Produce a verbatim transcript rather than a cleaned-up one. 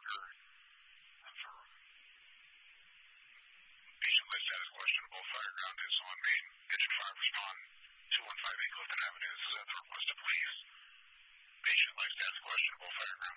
under, I'm sorry. Patient list status questionable. Fireground is on main. Digit five respond. two one five eight Clifton Avenue. This is at the request of police. Patient life status questionable. Fireground.